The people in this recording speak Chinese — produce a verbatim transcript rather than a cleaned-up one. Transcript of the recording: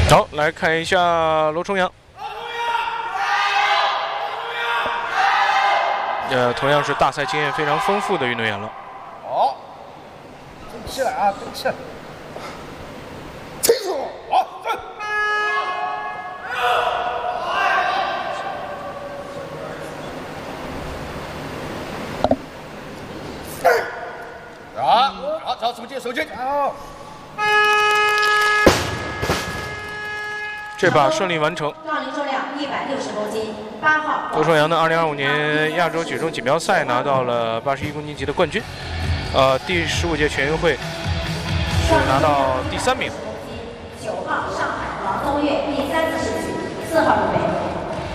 好，来看一下罗重阳。呃，同样是大赛经验非常丰富的运动员了。 好，争气了啊，争气了！清楚，好，站。好，好，找手劲，手劲，好。 这把顺利完成。 杠铃重量一百六十公斤，八号。 罗重阳呢，二零二五年亚洲举重锦标赛拿到了八十一公斤级的冠军，呃，第十五届全运会是拿到第三名。 九号上海王东岳第三次世锦，四号入围。